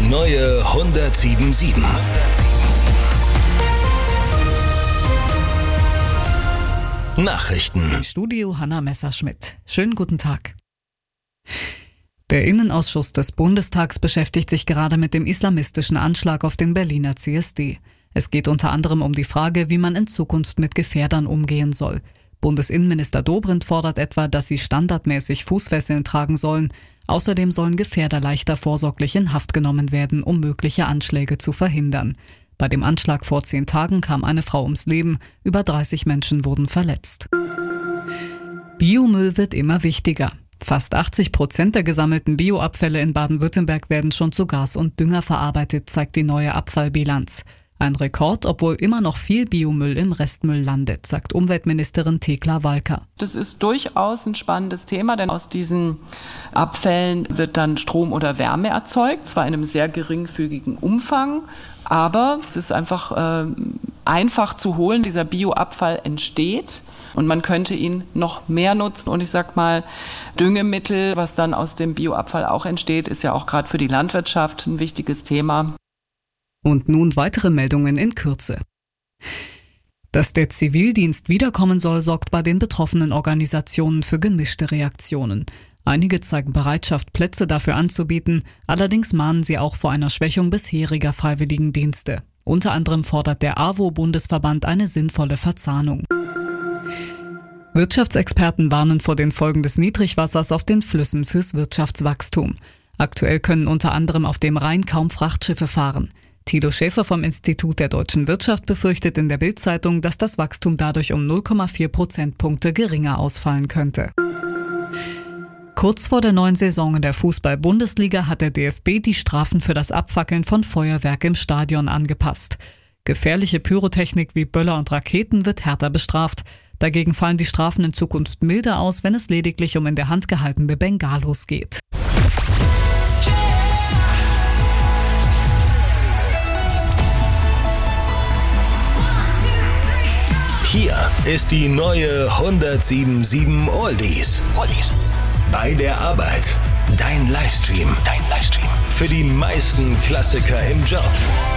neue 107.7. Nachrichten. Im Studio Hanna Messerschmidt. Schönen guten Tag. Der Innenausschuss des Bundestags beschäftigt sich gerade mit dem islamistischen Anschlag auf den Berliner CSD. Es geht unter anderem um die Frage, wie man in Zukunft mit Gefährdern umgehen soll. Bundesinnenminister Dobrindt fordert etwa, dass sie standardmäßig Fußfesseln tragen sollen. Außerdem sollen Gefährder leichter vorsorglich in Haft genommen werden, um mögliche Anschläge zu verhindern. Bei dem Anschlag vor 10 Tagen kam eine Frau ums Leben, über 30 Menschen wurden verletzt. Biomüll wird immer wichtiger. Fast 80% der gesammelten Bioabfälle in Baden-Württemberg werden schon zu Gas und Dünger verarbeitet, zeigt die neue Abfallbilanz. Ein Rekord, obwohl immer noch viel Biomüll im Restmüll landet, sagt Umweltministerin Thekla Walker. Das ist durchaus ein spannendes Thema, denn aus diesen Abfällen wird dann Strom oder Wärme erzeugt, zwar in einem sehr geringfügigen Umfang, aber es ist einfach einfach zu holen. Dieser Bioabfall entsteht und man könnte ihn noch mehr nutzen. Und ich sag mal, Düngemittel, was dann aus dem Bioabfall auch entsteht, ist ja auch gerade für die Landwirtschaft ein wichtiges Thema. Und nun weitere Meldungen in Kürze. Dass der Zivildienst wiederkommen soll, sorgt bei den betroffenen Organisationen für gemischte Reaktionen. Einige zeigen Bereitschaft, Plätze dafür anzubieten, allerdings mahnen sie auch vor einer Schwächung bisheriger Freiwilligendienste. Unter anderem fordert der AWO-Bundesverband eine sinnvolle Verzahnung. Wirtschaftsexperten warnen vor den Folgen des Niedrigwassers auf den Flüssen fürs Wirtschaftswachstum. Aktuell können unter anderem auf dem Rhein kaum Frachtschiffe fahren. Thilo Schäfer vom Institut der deutschen Wirtschaft befürchtet in der Bild-Zeitung, dass das Wachstum dadurch um 0,4 Prozentpunkte geringer ausfallen könnte. Kurz vor der neuen Saison in der Fußball-Bundesliga hat der DFB die Strafen für das Abfackeln von Feuerwerk im Stadion angepasst. Gefährliche Pyrotechnik wie Böller und Raketen wird härter bestraft. Dagegen fallen die Strafen in Zukunft milder aus, wenn es lediglich um in der Hand gehaltene Bengalos geht. Hier ist die neue 107.7 Oldies. Bei der Arbeit. Dein Livestream. Für die meisten Klassiker im Job.